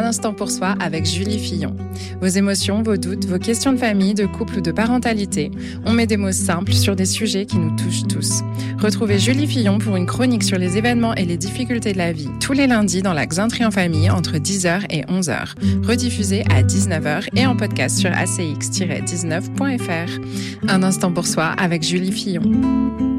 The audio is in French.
instant pour soi avec Julie Fillon. Vos émotions, vos doutes, vos questions de famille, de couple ou de parentalité, on met des mots simples sur des sujets qui nous touchent tous. Retrouvez Julie Fillon pour une chronique sur les événements et les difficultés de la vie tous les lundis dans la Xantrie en famille entre 10h et 11h. Rediffusée à 19h et en podcast sur acx-19.fr. Un instant pour soi avec Julie Fillon.